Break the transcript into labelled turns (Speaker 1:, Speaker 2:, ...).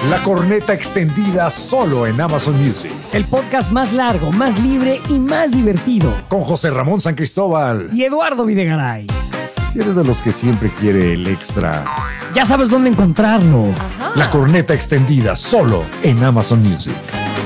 Speaker 1: La corneta extendida solo en Amazon Music.
Speaker 2: El podcast más largo, más libre y más divertido.
Speaker 1: Con José Ramón San Cristóbal
Speaker 2: y Eduardo Videgaray.
Speaker 1: Si eres de los que siempre quiere el extra,
Speaker 2: ya sabes dónde encontrarlo.
Speaker 1: La corneta extendida solo en Amazon Music.